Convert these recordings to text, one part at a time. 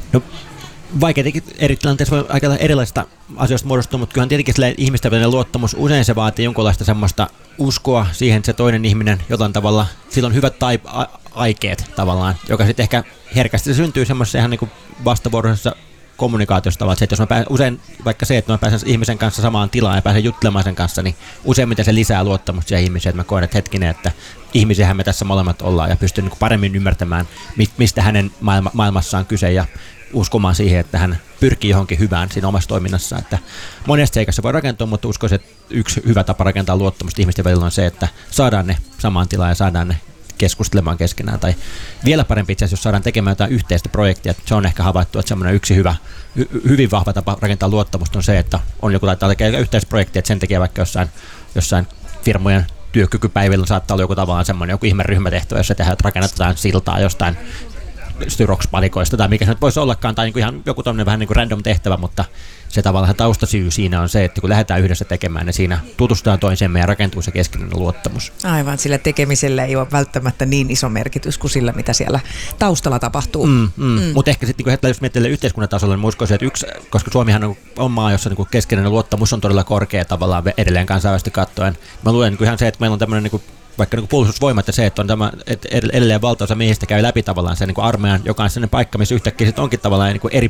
No, vaikeitakin eri tilanteissa voi aika erilaisista asioista muodostua, mutta kyllähän tietenkin ihmisten välinen luottamus usein se vaatii jonkinlaista semmoista uskoa siihen, että se toinen ihminen jotain tavalla, sillä on hyvät aikeet tavallaan, joka sitten ehkä herkästi syntyy semmoisessa ihan niin kuin vastavuoroisessa kommunikaatiosta tavallaan, että jos mä pääsen, usein vaikka se, että mä pääsen ihmisen kanssa samaan tilaan ja pääsen juttelemaan sen kanssa, niin useimmiten se lisää luottamusta siihen ihmiseen, että mä koen, että hetkinen, että ihmisiähän me tässä molemmat ollaan ja pystyn niin kuin paremmin ymmärtämään, mistä hänen maailmassaan kyse ja uskomaan siihen, että hän pyrkii johonkin hyvään siinä omassa toiminnassaan. Että monesta seikassa voi rakentua, mutta uskoisin, että yksi hyvä tapa rakentaa luottamusta ihmisten välillä on se, että saadaan ne samaan tilaan ja saadaan ne keskustelemaan keskenään. Tai vielä parempi itse asiassa, jos saadaan tekemään jotain yhteistä projektia. Se on ehkä havaittu, että semmoinen yksi hyvin vahva tapa rakentaa luottamusta on se, että on joku tai tekee yhteistä projektia, että sen tekee vaikka jossain firmojen työkykypäivillä saattaa olla joku tavallaan semmoinen joku ihme ryhmätehtävä, jossa tehdään, että rakennetaan siltaa jostain Styrox-palikoista tai mikä se nyt voisi ollakaan, tai niin ihan joku tämmöinen vähän niin kuin random tehtävä, mutta se tavallaan taustasyy siinä on se, että kun lähdetään yhdessä tekemään, niin siinä tutustutaan toisemme ja rakentuu se keskinäinen luottamus. Aivan, sillä tekemisellä ei ole välttämättä niin iso merkitys kuin sillä, mitä siellä taustalla tapahtuu. Mutta ehkä sitten niin jos miettii yhteiskunnan tasolla, niin uskoisin, että koska Suomihan on maa, jossa niin keskinäinen luottamus on todella korkea tavallaan edelleen kansainvälisesti katsoen. Mä luulen niin ihan se, että meillä on tämmöinen niin vaikka niin puolustusvoimat ja se, että on että edelleen valtaosa miehistä käy läpi tavallaan sen niin armeijan, joka on sellainen paikka, missä yhtäkkiä sitten onkin tavallaan niin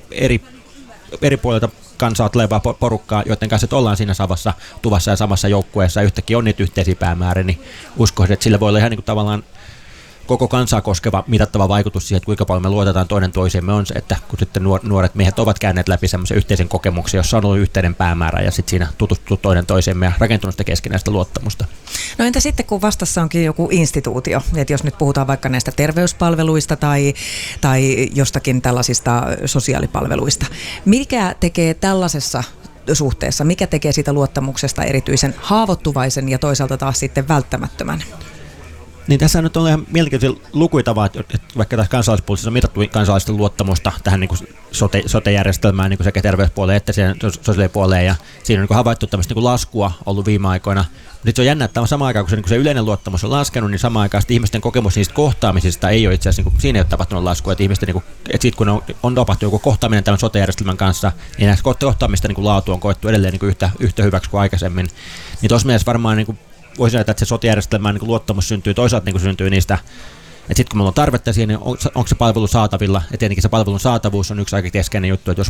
eri puolilta kansaa tulevaa porukkaa, joiden kanssa ollaan siinä samassa tuvassa ja samassa joukkueessa ja yhtäkkiä on niitä yhteisiä päämääriä, niin uskoisin, että sillä voi olla ihan niin kuin tavallaan koko kansaa koskeva mitattava vaikutus siihen, että kuinka paljon me luotetaan toinen toisemme on se, että kun sitten nuoret miehet ovat käyneet läpi semmoisen yhteisen kokemuksen, jossa on ollut yhteinen päämäärä ja sitten siinä tutustuu toinen toisemme ja rakentunut sitä keskinäistä luottamusta. No entä sitten, kun vastassa onkin joku instituutio, että jos nyt puhutaan vaikka näistä terveyspalveluista tai jostakin tällaisista sosiaalipalveluista, mikä tekee tällaisessa suhteessa, mikä tekee siitä luottamuksesta erityisen haavoittuvaisen ja toisaalta taas sitten välttämättömän? Niin tässä nyt on ihan mielenkiintoisia lukuita, että vaikka tässä kansalaispuolisessa on mitattu kansalaisten luottamusta tähän niin kuin sote-järjestelmään niin kuin sekä terveyspuoleen että siihen sosiaalipuoleen, ja siinä on niin kuin havaittu tämmöistä niin kuin laskua ollut viime aikoina. Nyt se on jännä, että samaan aikaan, kun se yleinen luottamus on laskenut, niin samaan aikaan ihmisten kokemus niistä kohtaamisista ei ole itse asiassa, niin siinä ei ole tapahtunut laskua, että ihmisten, niin että sitten kun on tapahtunut joku kohtaaminen tämän sote-järjestelmän kanssa, niin näistä kohtaamista niin laatu on koettu edelleen niin kuin yhtä hyväksi kuin aikaisemmin. Niin tuossa mielessä varmaan niin voisi sanoa, että se sote-järjestelmän niin luottamus syntyy, toisaalta niin syntyy niistä, että sitten kun meillä on tarvetta siihen, niin onko se palvelu saatavilla, ja tietenkin se palvelun saatavuus on yksi aika keskeinen juttu, että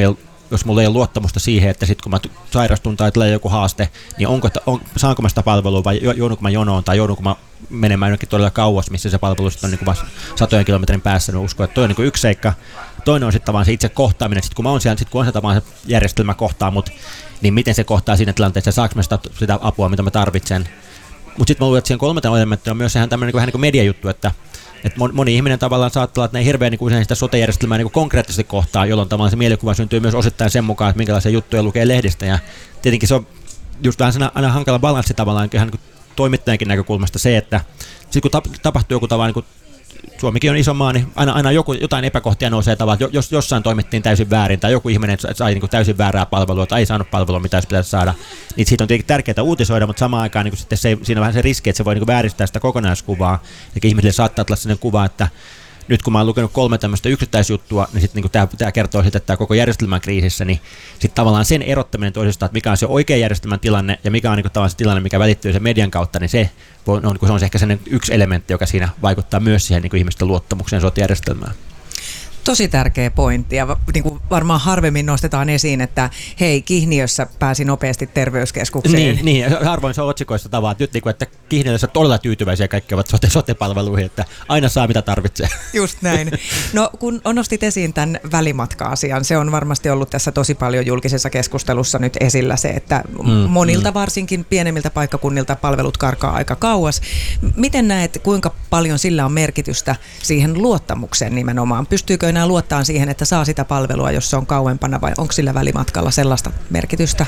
jos mulla ei ole luottamusta siihen, että sitten kun mä sairastun tai tulee joku haaste, niin saanko mä sitä palvelua vai joudunko mä jonoon tai joudunko mä menemään jonnekin todella kauas, missä se palvelu on niin vasta 100 kilometrin päässä, niin uskon, että toi on niin yksi seikka. Toinen on sitten vaan se itse kohtaaminen, sitten kun mä oon siellä, sitten kun on se tavallaan se järjestelmä kohtaa mut, niin miten se kohtaa siinä tilanteessa, saanko mä sitä apua, mitä mä tarvitsen. Mutta sitten mä luulen, että siihen kolmanteen elementtiin on myös sehän tämmöinen vähän niin kuin mediajuttu, että moni ihminen tavallaan saattaa olla, että ne ei hirveän niin usein sitä sote-järjestelmää niin konkreettisesti kohtaa, jolloin tavallaan se mielikuva syntyy myös osittain sen mukaan, että minkälaisia juttuja lukee lehdistä. Ja tietenkin se on just vähän aina hankala balanssi tavallaan ihan niin toimittajankin näkökulmasta se, että sitten kun tapahtuu joku tavallaan, niin Suomikin on iso maa, niin aina jotain epäkohtia nousee tavallaan, jos jossain toimittiin täysin väärin tai joku ihminen sai niin kuin täysin väärää palvelua tai ei saanut palvelua, mitä pitäisi saada, niin siitä on tietenkin tärkeää uutisoida, mutta samaan aikaan niin sitten siinä on vähän se riski, että se voi niin kuin vääristää sitä kokonaiskuvaa, eli ihmisille saattaa tulla sellainen kuva, että nyt kun mä oon lukenut 3 tämmöistä yksittäisjuttua, niin sitten niin tämä kertoo sitten, että tämä koko järjestelmän kriisissä, niin sitten tavallaan sen erottaminen toisesta, että mikä on se oikea järjestelmän tilanne ja mikä on niin kuin tavallaan se tilanne, mikä välittyy sen median kautta, niin se on ehkä sellainen yksi elementti, joka siinä vaikuttaa myös siihen niin kuin ihmisten luottamukseen sote-järjestelmään. Tosi tärkeä pointti ja niin kuin varmaan harvemmin nostetaan esiin, että hei, Kihniössä pääsi nopeasti terveyskeskukseen. Niin harvoin se on otsikoissa tavallaan, että nyt että Kihniössä on todella tyytyväisiä kaikki ovat sote-palveluihin, että aina saa mitä tarvitsee. Just näin. No kun nostit esiin tämän välimatka-asian, se on varmasti ollut tässä tosi paljon julkisessa keskustelussa nyt esillä se, että monilta varsinkin pienemmiltä paikkakunnilta palvelut karkaa aika kauas. Miten näet, kuinka paljon sillä on merkitystä siihen luottamukseen nimenomaan? Pystyykö enää luottaa siihen, että saa sitä palvelua, jos se on kauempana, vai onko sillä välimatkalla sellaista merkitystä?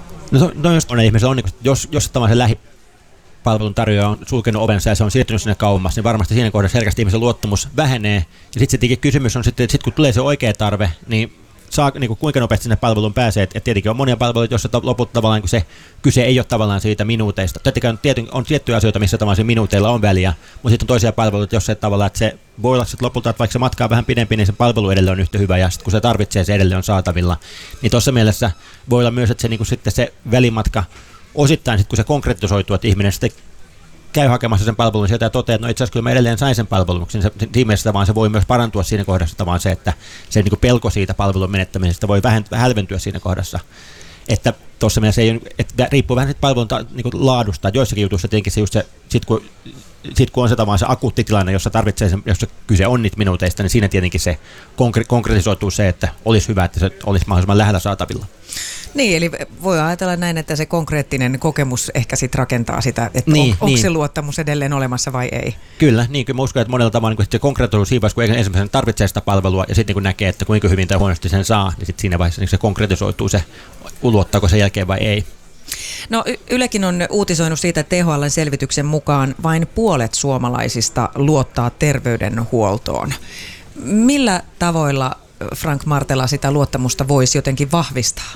No jos monen ihmisen on, jos tämä se lähipalvelun tarjoaja on sulkenut ovensa ja se on siirtynyt sinne kauemmas, niin varmasti siinä kohdassa selkeästi ihmisen luottamus vähenee. Ja sitten se kysymys on sitten, että sit kun tulee se oikea tarve, niin saa, niin kuin, kuinka nopeasti sinne palveluun pääsee. Et tietenkin on monia palveluita, joissa lopulta tavallaan se kyse ei ole tavallaan siitä minuuteista. Tietenkin on tiettyjä asioita, missä tavallaan minuuteilla on väliä, mutta sitten on toisia palveluita, joissa tavallaan, että se voi olla sitten lopulta, että vaikka se matka on vähän pidempi, niin se palvelu edelleen on yhtä hyvä, ja sitten kun se tarvitsee, se edelleen on saatavilla. Niin tuossa mielessä voi olla myös, että se, niin kuin sitten se välimatka osittain, sit kun se konkretisoituu, että ihminen sitten käy hakemassa sen palvelun sieltä ja toteaa, että no itse asiassa kyllä mä edelleen sain sen palvelun, niin siinä mielessä vaan se voi myös parantua siinä kohdassa, vaan se, että se niin kuin pelko siitä palvelun menettämisestä voi hälventyä siinä kohdassa. Että tuossa mielessä ei, että riippuu vähän siitä palvelun niin kuin laadusta, että joissakin jutuissa tietenkin se just se, sit kun on se tavallaan se akuutti tilanne, jossa tarvitsee sen, jossa kyse on niitä minuuteista, niin siinä tietenkin se konkretisoituu se, että olisi hyvä, että se olisi mahdollisimman lähellä saatavilla. Niin, eli voi ajatella näin, että se konkreettinen kokemus ehkä sitten rakentaa sitä, että onko se luottamus edelleen olemassa vai ei. Kyllä, niin kyllä mä uskon, että monella tavalla niin se konkretisoituu siinä vaiheessa, kun ensimmäisenä tarvitsee sitä palvelua ja sitten kun näkee, että kuinka hyvin tai huonosti sen saa, niin sitten siinä vaiheessa niin se konkretisoituu se, luottaako sen jälkeen vai ei. No Ylekin on uutisoinut siitä, että THL:n selvityksen mukaan vain puolet suomalaisista luottaa terveydenhuoltoon. Millä tavoilla Frank Martela sitä luottamusta voisi jotenkin vahvistaa?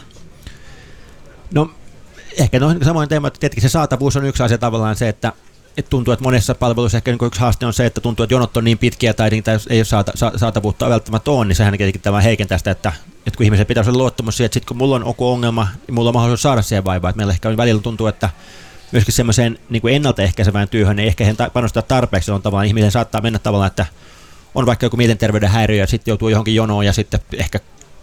No ehkä samoin teema, että tietenkin se saatavuus on yksi asia tavallaan se, että tuntuu, että monessa palveluissa ehkä yksi haaste on se, että tuntuu, että jonot on niin pitkiä tai niitä ei ole saatavuutta välttämättä ole, niin sehän tietenkin tämä heikentää sitä, että kun ihmisen pitäisi olla luottamus siihen, että sitten kun mulla on joku ongelma, niin mulla on mahdollisuus saada siihen vaivaa. Että meillä ehkä välillä tuntuu, että myöskin semmoiseen niin kuin ennaltaehkäisevään työhön ei ehkä panostaa tarpeeksi, on tavallaan ihmisen saattaa mennä tavallaan, että on vaikka joku mielenterveyden häiriö ja sitten joutuu johonkin jonoon ja sitten ehkä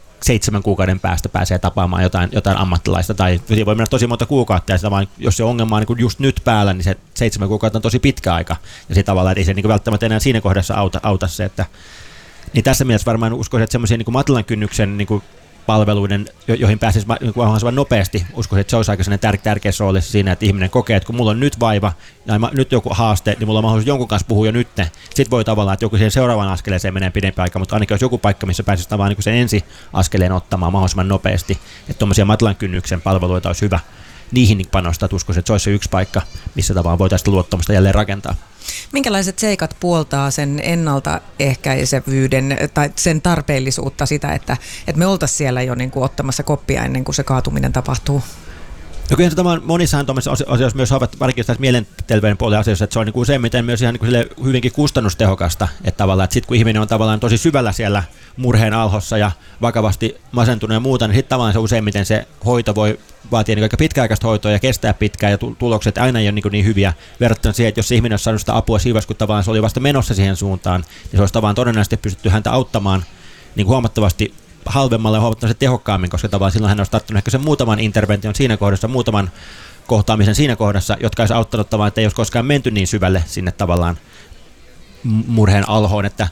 7 kuukauden päästä pääsee tapaamaan jotain ammattilaista, tai voi mennä tosi monta kuukautta, ja sitä vaan, jos se ongelma on niin just nyt päällä, niin se 7 kuukautta on tosi pitkä aika, ja sitä tavallaan, että ei se niin välttämättä enää siinä kohdassa auta se, että niin tässä mielessä varmaan uskoisin, että semmoisia niin matalan kynnyksen niin palveluiden, joihin pääsisi mahdollisimman nopeasti, uskoisin, että se olisi aika tärkeässä roolissa siinä, että ihminen kokee, että kun mulla on nyt vaiva ja nyt joku haaste, niin mulla on mahdollisuus jonkun kanssa puhua jo nyt. Sitten voi tavallaan, että joku siihen seuraavaan askeleeseen menee pidempi aika, mutta ainakin olisi joku paikka, missä pääsisi tavallaan niin sen ensi askeleen ottamaan mahdollisimman nopeasti. Että tuommoisia matalan kynnyksen palveluita olisi hyvä niihin panostaa, että uskoisin, että se olisi se yksi paikka, missä tavallaan voitaisiin luottamusta jälleen rakentaa. Minkälaiset seikat puoltaa sen ennaltaehkäisevyyden tai sen tarpeellisuutta sitä, että me oltaisiin siellä jo niin kuin ottamassa koppia ennen kuin se kaatuminen tapahtuu? No kyllä tämä on monissahan tuollaisissa asioissa myös varsinkin tässä mielenterveyden puolen asioissa, että se on niin kuin useimmiten myös ihan niin kuin hyvinkin kustannustehokasta, että tavallaan, että sitten kun ihminen on tavallaan tosi syvällä siellä murheen alhossa ja vakavasti masentunut ja muuta, niin sitten tavallaan se useimmiten se hoito voi vaatia niin aika pitkäaikaista hoitoa ja kestää pitkään ja tulokset aina ei ole niin hyviä verrattuna siihen, että jos se ihminen olisi saanut sitä apua siinä, kun tavallaan se oli vasta menossa siihen suuntaan, niin se olisi tavallaan todennäköisesti pystytty häntä auttamaan niin huomattavasti halvemmalla ja huomattavasti tehokkaammin, koska tavallaan silloin hän olisi tarttunut ehkä sen muutaman intervention siinä kohdassa, muutaman kohtaamisen siinä kohdassa, jotka olisi auttanut tavallaan, että ei olisi koskaan menty niin syvälle sinne tavallaan murheen alhoon, että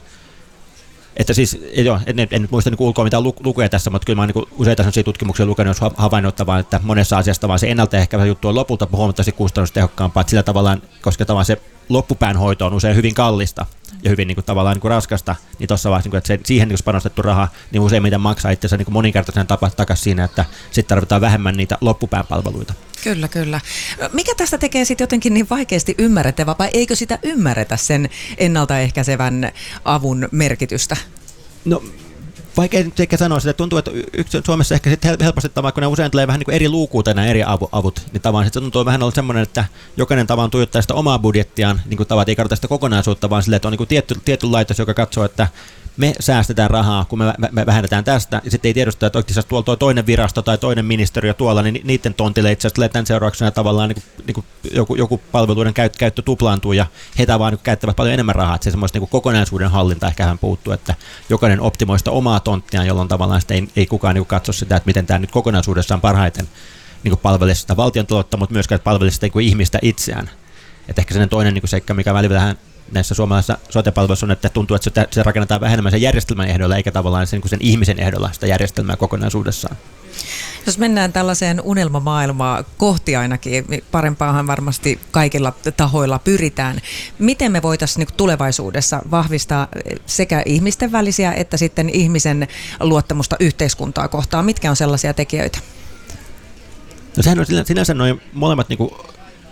siis, joo, en nyt muista niin ulkoa mitään lukuja tässä, mutta kyllä mä olen niin useita sellaisia tutkimuksia lukenut, jos havainnut, että monessa asiassa vaan se ennaltaehkäisevä juttu on lopulta huomattavasti kustannustehokkaampaa, että sillä tavallaan, koska tavallaan se loppupään hoito on usein hyvin kallista ja hyvin niin kuin, tavallaan niin kuin raskasta, niin tuossa vaiheessa, niin kuin, että siihen niin panostettu raha, niin useimmiten maksaa itse asiassa niin moninkertaisen takaisin siinä, että sitten tarvitaan vähemmän niitä loppupään palveluita. Kyllä, kyllä. Mikä tästä tekee sitten jotenkin niin vaikeasti ymmärrettävä, vai eikö sitä ymmärretä sen ennaltaehkäisevän avun merkitystä? No vaikea nyt ehkä sanoa sitä, tuntuu, että Suomessa ehkä sitten helposti tavallaan, kun ne usein tulee vähän niin kuin eri luukuuta nämä eri avut, niin tavallaan se tuntuu vähän olla semmoinen, että jokainen tavallaan tuijottaa sitä omaa budjettiaan, niin kuin tavallaan ei katsota sitä kokonaisuutta, vaan silleen, että on niin kuin tietty laitos, joka katsoo, että me säästetään rahaa, kun me vähennetään tästä, ja sitten ei tiedosta, että oikeasti tuolla toinen virasto tai toinen ministeriö tuolla, niin niiden tontille itse asiassa tulee tämän seurauksena tavallaan joku palveluiden käyttö tuplaantuu, ja he vaan käyttävät paljon enemmän rahaa, että se semmoista kokonaisuuden hallinta ehkä hän puuttuu, että jokainen optimoi sitä omaa tonttiaan, jolloin tavallaan sitä ei kukaan katso sitä, että miten tämä nyt kokonaisuudessaan parhaiten palvelee sitä valtiontaloutta, mutta myöskään palvelee sitä ihmistä itseään. Että ehkä sellainen toinen seikka, mikä välillä vähän näissä suomalaisissa sote-palveluissa on, että tuntuu, että se rakennetaan vähemmän sen järjestelmän ehdolla, eikä tavallaan sen ihmisen ehdolla sitä järjestelmää kokonaisuudessaan. Jos mennään tällaiseen unelmamaailmaa kohti ainakin, parempaahan varmasti kaikilla tahoilla pyritään. Miten me voitaisiin tulevaisuudessa vahvistaa sekä ihmisten välisiä että sitten ihmisen luottamusta yhteiskuntaa kohtaan? Mitkä on sellaisia tekijöitä? No sehän on sinänsä noin molemmat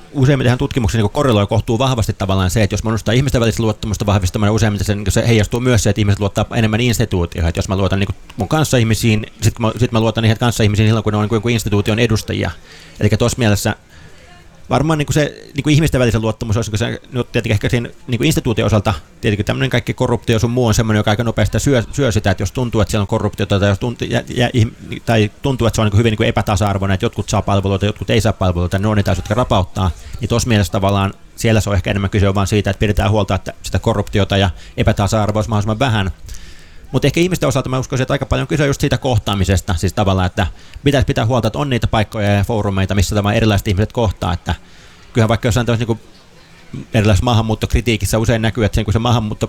useimmiten tutkimuksia niin korreloi kohtuu vahvasti tavallaan se, että jos mä nostan ihmisten välistä luottamusta vahvistamaan, useimmiten se heijastuu myös se, että ihmiset luottaa enemmän instituutioihin. Että jos mä luotan niin mun kanssaihmisiin, sit mä luotan niihin kanssaihmisiin silloin, kun ne on niin instituution edustajia. Eli tuossa mielessä varmaan niin se niin ihmisten välisen luottamus olisi se, tietenkin ehkä siinä niin instituution osalta, tietenkin tämmöinen kaikki korruptio sun muu on semmoinen, joka aika nopeasti syö sitä, että jos tuntuu, että siellä on korruptiota tai tuntuu, että se on niin hyvin niin epätasa-arvoinen, että jotkut saa palveluita, jotkut ei saa palveluita, ne on niitä, jotka rapauttaa, niin tuossa mielessä tavallaan siellä se on ehkä enemmän kyse vaan siitä, että pidetään huolta, että sitä korruptiota ja epätasa-arvoa olisi mahdollisimman vähän. Mutta ehkä ihmisten osalta mä uskoisin, että aika paljon kyse just siitä kohtaamisesta, siis tavallaan, että pitäisi pitää huolta, että on niitä paikkoja ja foorumeita, missä tämä erilaiset ihmiset kohtaa, että kyllähän vaikka jossain tämmöisessä niin erilaisessa maahanmuuttokritiikissä usein näkyy, että se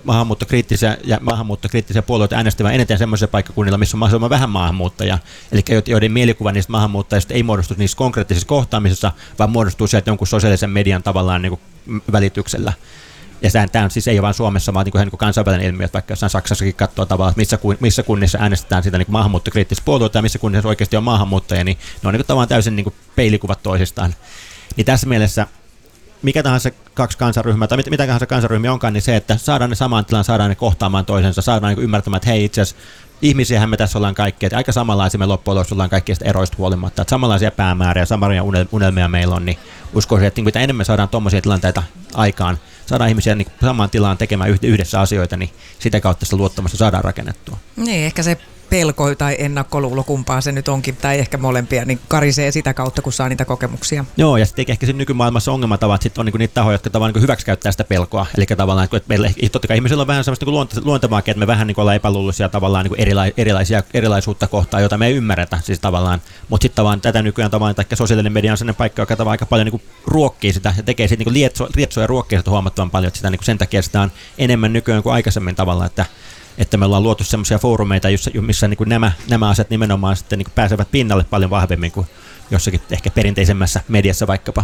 maahanmuuttokriittisiä puolueita äänestävät eniten semmoisilla paikkakunnilla, missä on mahdollisimman vähän maahanmuuttajia, eli joiden mielikuva niistä maahanmuuttajista ei muodostu niissä konkreettisissa kohtaamisissa, vaan muodostuu sieltä jonkun sosiaalisen median tavallaan niin kuin välityksellä. Ja tämä on siis ei vain Suomessa, vaan niin kuin kansainvälinen ilmiö, että vaikka jossain Saksassakin katsoo tavallaan, että missä kunnissa äänestetään sitä niin maahanmuuttokriittistä puolueita ja missä kunnissa oikeasti on maahanmuuttajia, niin ne on niin tavallaan täysin niin peilikuvat toisistaan. Niin tässä mielessä mikä tahansa kaksi kansanryhmää tai mitä tahansa kansanryhmiä onkaan, niin se, että saadaan ne samaan tilaan, saadaan ne kohtaamaan toisensa, saadaan niin ymmärtämään, että hei itse asiassa ihmisiähän me tässä ollaan kaikki, että aika samanlaisia me loppujen lopuksi ollaan kaikista eroista huolimatta, että samanlaisia päämääriä, samanlaisia unelmia meillä on, niin uskoisin, että mitä enemmän saadaan tuommoisia tilanteita aikaan, saadaan ihmisiä niin samaan tilaan tekemään yhdessä asioita, niin sitä kautta sitä luottamusta saadaan rakennettua. Niin, ehkä se pelko tai ennakkoluulo, kumpaa se nyt onkin, tai ehkä molempia, niin karisee sitä kautta, kun saa niitä kokemuksia. Joo, ja sitten ehkä nykymaailmassa ongelmatavat sitten on niinku niitä tahoja, jotka tavallaan niinku hyväksikäyttää sitä pelkoa. Eli tavallaan, että meillä totta kai ihmisillä on vähän sellaista niinku luontevaakin, että me vähän niinku ollaan epäluuloisia tavallaan niinku erilaisuutta kohtaan, jota me ei ymmärretä siis tavallaan. Mutta sitten tavallaan tätä nykyään tavallaan, että sosiaalinen media on sellainen paikka, joka tavallaan aika paljon niinku ruokkii sitä ja tekee siitä niinku lietsoa ja ruokkii sitä huomattavan paljon, että sitä niinku sen takia sitä on enemmän nykyään kuin aikaisemmin tavallaan, että me ollaan luotu semmoisia foorumeita, missä niin kuin nämä asiat nimenomaan sitten niin kuin pääsevät pinnalle paljon vahvemmin kuin jossakin ehkä perinteisemmässä mediassa vaikkapa.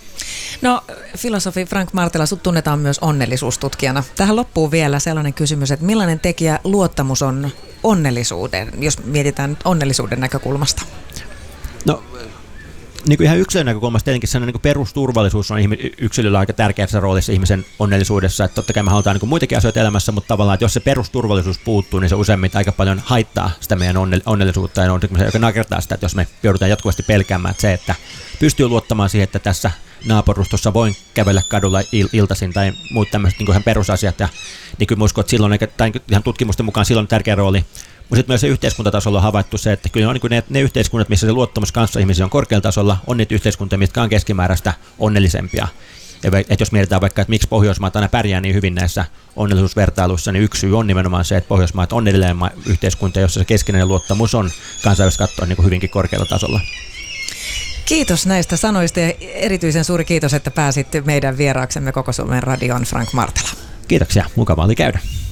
No, filosofi Frank Martela, sut tunnetaan myös onnellisuustutkijana. Tähän loppuu vielä sellainen kysymys, että millainen tekijä luottamus on onnellisuuden, jos mietitään onnellisuuden näkökulmasta? No, niin kuin ihan yksilön näkökulmasta tietenkin sellainen niin perusturvallisuus on yksilöllä aika tärkeässä roolissa ihmisen onnellisuudessa. Että totta kai me halutaan niin muitakin asioita elämässä, mutta tavallaan, että jos se perusturvallisuus puuttuu, niin se useimmiten aika paljon haittaa sitä meidän onnellisuutta ja on se, joka nakertaa sitä, että jos me joudutaan jatkuvasti pelkäämään, että se, että pystyy luottamaan siihen, että tässä naapurustossa voin kävellä kadulla iltaisin tai muut tämmöiset niin ihan perusasiat. Ja niin kyllä uskon, että silloin, tai ihan tutkimusten mukaan silloin on tärkeä rooli. Mutta sitten myös se yhteiskuntatasolla on havaittu se, että kyllä on niin ne yhteiskunnat, missä se luottamus kanssaihmisiä on korkealla tasolla, on niitä yhteiskuntia, mitkä on keskimääräistä onnellisempia. Et jos mietitään vaikka, että miksi Pohjoismaat aina pärjää niin hyvin näissä onnellisuusvertailuissa, niin yksi syy on nimenomaan se, että Pohjoismaat on edelleen yhteiskunta, jossa se keskinäinen luottamus on kansainvälisesti katsoen niin hyvinkin korkealla tasolla. Kiitos näistä sanoista ja erityisen suuri kiitos, että pääsit meidän vieraaksemme Koko Suomen Radion, Frank Martela. Kiitoksia, mukava oli käydä.